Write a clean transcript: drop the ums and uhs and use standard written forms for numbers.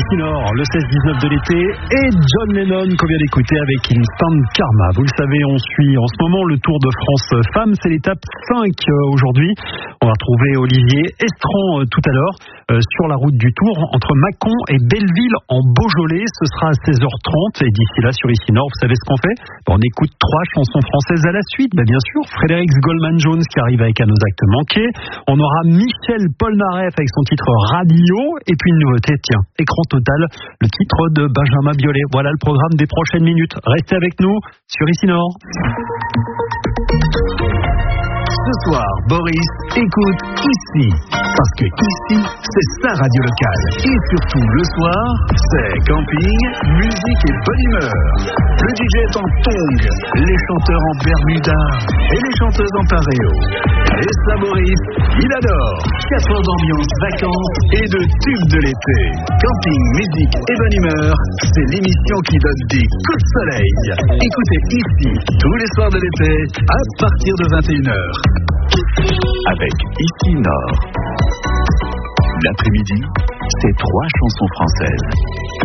ici Nord, le 16-19 de l'été, et John Lennon qu'on vient d'écouter avec Instant Karma. Vous le savez, on suit en ce moment le Tour de France Femmes, c'est l'étape 5 aujourd'hui. On va retrouver Olivier Estran tout à l'heure sur la route du Tour entre Mâcon et Belleville en Beaujolais. Ce sera à 16h30 et d'ici là sur ici Nord, vous savez ce qu'on fait ? On écoute 3 chansons françaises à la suite. Bien sûr, Frédéric Goldman Jones qui arrive avec À nos actes manqués. On aura Michel Polnareff avec son titre Radio et puis une nouveauté, tiens, Écran total, le titre de Benjamin Biolay. Voilà le programme des prochaines minutes. Restez avec nous sur ici Nord. Ce soir, Boris écoute ici. Parce que ici, c'est sa radio locale. Et surtout, le soir, c'est camping, musique et bonne humeur. Le DJ est en tongs, les chanteurs en bermuda et les chanteuses en pareo. Et ça, Boris, il adore. 4 heures d'ambiance, vacances et de tubes de l'été. Camping, musique et bonne humeur, c'est l'émission qui donne des coups de soleil. Écoutez ici, tous les soirs de l'été, à partir de 21h. Avec Ici Nord. L'après-midi, c'est 3 chansons françaises.